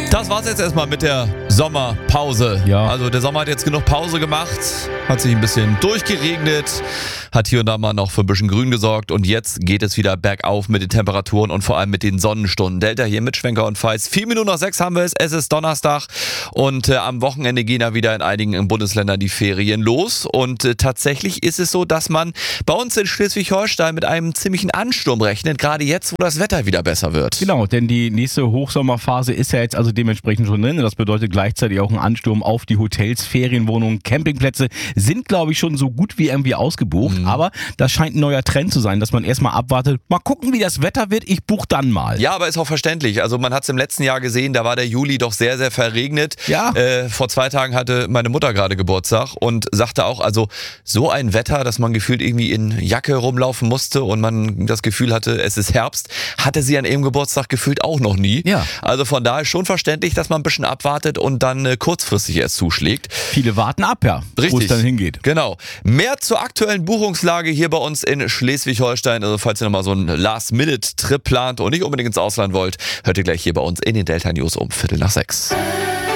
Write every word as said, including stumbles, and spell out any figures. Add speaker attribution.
Speaker 1: Das war's jetzt erstmal mit der Sommerpause.
Speaker 2: Ja.
Speaker 1: Also der Sommer hat jetzt genug Pause gemacht, hat sich ein bisschen durchgeregnet, hat hier und da mal noch für ein bisschen Grün gesorgt und jetzt geht es wieder bergauf mit den Temperaturen und vor allem mit den Sonnenstunden. Delta hier mit Schwenker und Feist. Vier Minuten nach sechs haben wir es, es ist Donnerstag und äh, am Wochenende gehen ja wieder in einigen Bundesländern die Ferien los und äh, tatsächlich ist es so, dass man bei uns in Schleswig-Holstein mit einem ziemlichen Ansturm rechnet, gerade jetzt, wo das Wetter wieder besser wird.
Speaker 2: Genau, denn die nächste Hochsommerphase ist ja jetzt also dementsprechend schon drin. Das bedeutet gleichzeitig auch ein Ansturm auf die Hotels, Ferienwohnungen, Campingplätze sind, glaube ich, schon so gut wie irgendwie ausgebucht. Mhm. Aber das scheint ein neuer Trend zu sein, dass man erstmal abwartet, mal gucken, wie das Wetter wird, ich buche dann mal.
Speaker 1: Ja, aber ist auch verständlich. Also man hat es im letzten Jahr gesehen, da war der Juli doch sehr, sehr verregnet.
Speaker 2: Ja.
Speaker 1: Äh, vor zwei Tagen hatte meine Mutter gerade Geburtstag und sagte auch, also so ein Wetter, dass man gefühlt irgendwie in Jacke rumlaufen musste und man das Gefühl hatte, es ist Herbst, hatte sie an ihrem Geburtstag gefühlt auch noch nie.
Speaker 2: Ja.
Speaker 1: Also von daher ist schon verständlich, dass man ein bisschen abwartet und dann äh, kurzfristig erst zuschlägt.
Speaker 2: Viele warten ab, ja,
Speaker 1: Richtig.
Speaker 2: wo es dann hingeht.
Speaker 1: Genau. Mehr zur aktuellen Buchungslage hier bei uns in Schleswig-Holstein. Also falls ihr nochmal so einen Last-Minute-Trip plant und nicht unbedingt ins Ausland wollt, hört ihr gleich hier bei uns in den Delta News um Viertel nach sechs.